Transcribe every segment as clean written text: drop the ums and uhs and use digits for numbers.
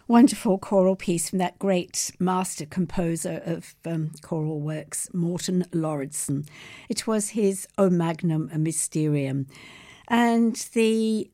Wonderful choral piece from that great master composer of choral works, Morten Lauridsen. It was his O Magnum Mysterium. And the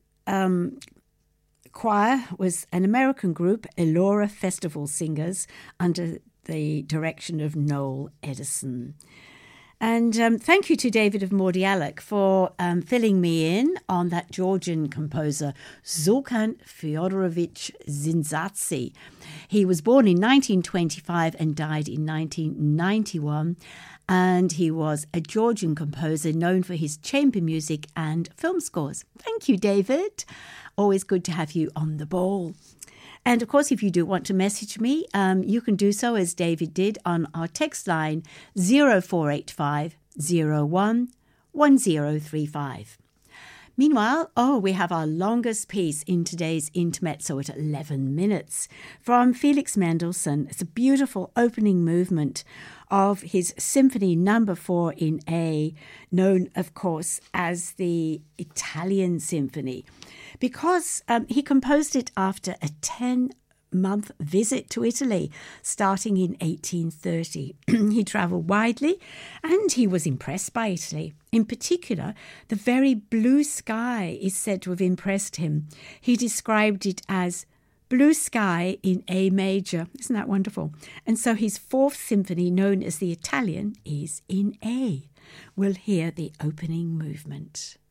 choir was an American group, Elora Festival Singers, under the direction of Noel Edison. And thank you to David of Mordialloc for filling me in on that Georgian composer, Zoltan Fyodorovich Zinzadze. He was born in 1925 and died in 1991. And he was a Georgian composer known for his chamber music and film scores. Thank you, David. Always good to have you on the ball. And, of course, if you do want to message me, you can do so, as David did, on our text line 0485 01 1035. Meanwhile, we have our longest piece in today's Intermezzo at 11 minutes from Felix Mendelssohn. It's a beautiful opening movement of his Symphony No. 4 in A, known, of course, as the Italian Symphony, because he composed it after a 10-month visit to Italy, starting in 1830. He travelled widely and he was impressed by Italy. In particular, the very blue sky is said to have impressed him. He described it as blue sky in A major. Isn't that wonderful? And so his fourth symphony, known as the Italian, is in A. We'll hear the opening movement.